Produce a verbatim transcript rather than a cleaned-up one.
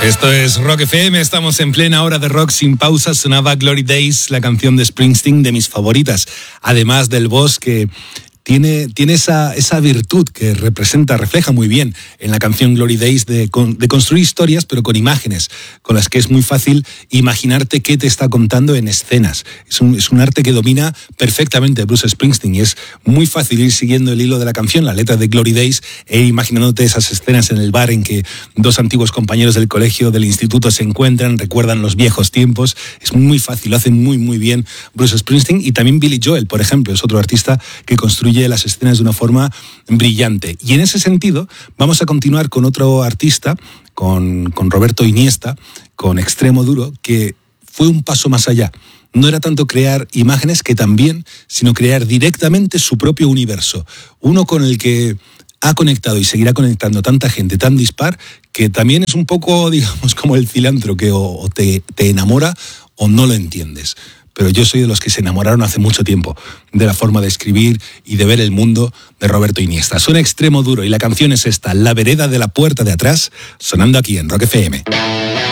Esto es Rock F M, estamos en plena hora de rock sin pausa. Sonaba Glory Days, la canción de Springsteen, de mis favoritas. Además del voz que tiene, tiene esa, esa virtud que representa, refleja muy bien en la canción Glory Days de, de construir historias, pero con imágenes, con las que es muy fácil imaginarte qué te está contando en escenas. Es un, es un arte que domina perfectamente Bruce Springsteen y es muy fácil ir siguiendo el hilo de la canción, la letra de Glory Days, e imaginándote esas escenas en el bar en que dos antiguos compañeros del colegio, del instituto, se encuentran, recuerdan los viejos tiempos. Es muy fácil, lo hace muy muy bien Bruce Springsteen. Y también Billy Joel, por ejemplo, es otro artista que construye las escenas de una forma brillante. Y en ese sentido vamos a continuar con otro artista, con, con Roberto Iniesta, con Extremo Duro, que fue un paso más allá. No era tanto crear imágenes, que también, sino crear directamente su propio universo. Uno con el que ha conectado y seguirá conectando tanta gente tan dispar, que también es un poco, digamos, como el cilantro, que o, o te, te enamora o no lo entiendes. Pero yo soy de los que se enamoraron hace mucho tiempo de la forma de escribir y de ver el mundo de Roberto Iniesta. Suena Extremo Duro y la canción es esta, La vereda de la puerta de atrás, sonando aquí en Rock F M.